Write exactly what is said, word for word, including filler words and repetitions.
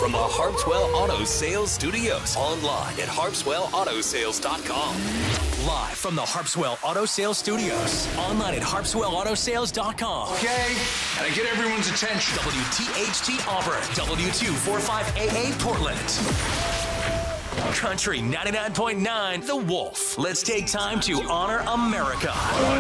from the Harpswell Auto Sales Studios. Online at harpswell auto sales dot com. Live from the Harpswell Auto Sales Studios. Online at harpswell auto sales dot com. Okay, gotta get everyone's attention. W T H T Auburn, W two forty-five A A Portland. Country ninety-nine point nine, The Wolf. Let's take time to honor America.